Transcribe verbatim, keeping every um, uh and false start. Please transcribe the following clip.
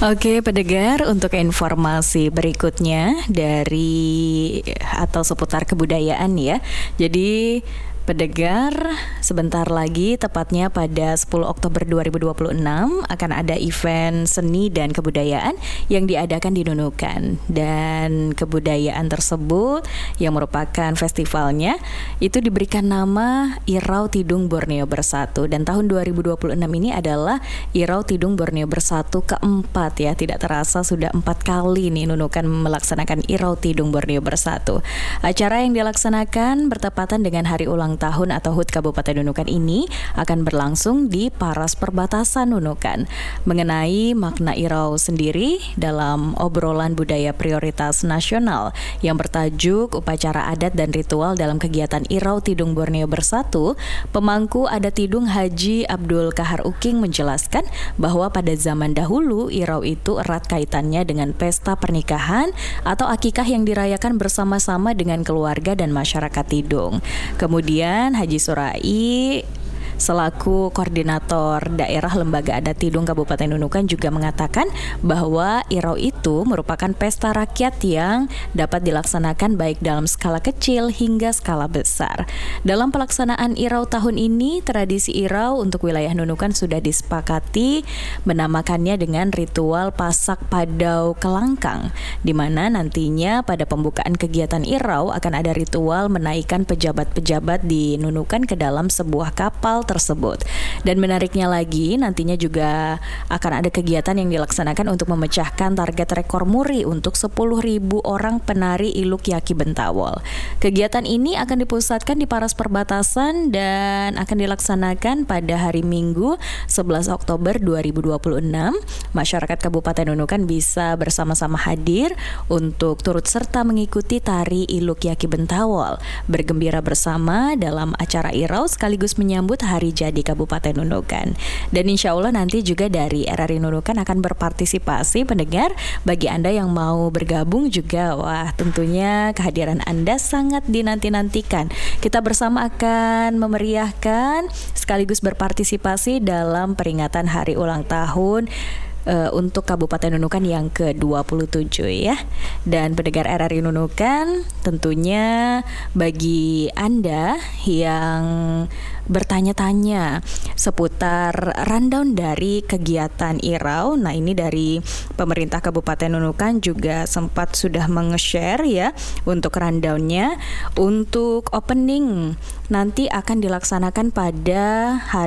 Oke, pendengar, untuk informasi berikutnya dari atau seputar kebudayaan ya. Jadi pendengar, sebentar lagi tepatnya pada sepuluh Oktober dua ribu dua puluh enam akan ada event seni dan kebudayaan yang diadakan di Nunukan. Dan kebudayaan tersebut yang merupakan festivalnya itu diberikan nama Irau Tidung Borneo Bersatu. Dan tahun dua ribu dua puluh enam ini adalah Irau Tidung Borneo Bersatu keempat ya. Tidak terasa sudah empat kali nih Nunukan melaksanakan Irau Tidung Borneo Bersatu. Acara yang dilaksanakan bertepatan dengan hari ulang tahun atau H U T Kabupaten Nunukan ini akan berlangsung di Paras Perbatasan Nunukan. Mengenai makna Irau sendiri dalam obrolan budaya prioritas nasional yang bertajuk Upacara Adat dan Ritual dalam Kegiatan Irau Tidung Borneo Bersatu, pemangku adat Tidung Haji Abdul Kahar Uking menjelaskan bahwa pada zaman dahulu Irau itu erat kaitannya dengan pesta pernikahan atau akikah yang dirayakan bersama-sama dengan keluarga dan masyarakat Tidung. Kemudian Haji Surai selaku koordinator daerah Lembaga Adat Tidung Kabupaten Nunukan juga mengatakan bahwa Irau itu merupakan pesta rakyat yang dapat dilaksanakan baik dalam skala kecil hingga skala besar. Dalam pelaksanaan Irau tahun ini, tradisi Irau untuk wilayah Nunukan sudah disepakati menamakannya dengan ritual Pasak Padau Kelangkang, di mana nantinya pada pembukaan kegiatan Irau akan ada ritual menaikkan pejabat-pejabat di Nunukan ke dalam sebuah kapal tersebut. Dan menariknya lagi, nantinya juga akan ada kegiatan yang dilaksanakan untuk memecahkan target rekor muri untuk sepuluh ribu orang penari Iluk Yaki Bentawol. Kegiatan ini akan dipusatkan di Paras Perbatasan dan akan dilaksanakan pada hari Minggu sebelas Oktober dua ribu dua puluh enam. Masyarakat Kabupaten Nunukan bisa bersama-sama hadir untuk turut serta mengikuti tari Iluk Yaki Bentawol, bergembira bersama dalam acara Irau sekaligus menyambut hari jadi Kabupaten Nunukan. Dan insya Allah nanti juga dari R R I Nunukan akan berpartisipasi, pendengar. Bagi Anda yang mau bergabung juga, wah tentunya kehadiran Anda sangat dinanti-nantikan. Kita bersama akan memeriahkan sekaligus berpartisipasi dalam peringatan hari ulang tahun Uh, untuk Kabupaten Nunukan yang ke dua puluh tujuh ya. Dan pendengar R R I Nunukan, tentunya bagi Anda yang bertanya-tanya seputar rundown dari kegiatan Irau, nah ini dari pemerintah Kabupaten Nunukan juga sempat sudah menge-share ya untuk rundownnya. Untuk opening nanti akan dilaksanakan pada hari